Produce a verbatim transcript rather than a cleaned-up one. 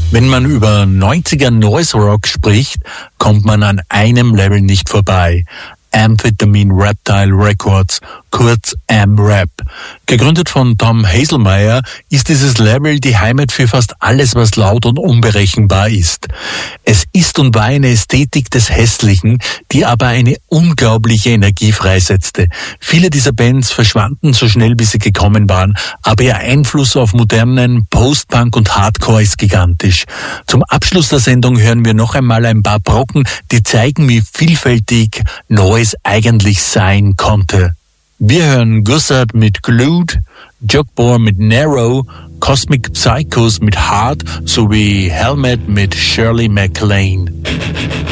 Wenn man über neunziger Noise Rock spricht, kommt man an einem Label nicht vorbei. Amphetamine Reptile Records, kurz Am-Rap. Gegründet von Tom Haselmeyer ist dieses Label die Heimat für fast alles, was laut und unberechenbar ist. Es ist und war eine Ästhetik des Hässlichen, die aber eine unglaubliche Energie freisetzte. Viele dieser Bands verschwanden so schnell, wie sie gekommen waren, aber ihr Einfluss auf modernen Post-Punk und Hardcore ist gigantisch. Zum Abschluss der Sendung hören wir noch einmal ein paar Brocken, die zeigen, wie vielfältig Noise eigentlich sein konnte. Wir hören Gussard mit Glued, Jugbore mit Narrow, Cosmic Psychos mit Hard sowie Helmet mit Shirley MacLaine.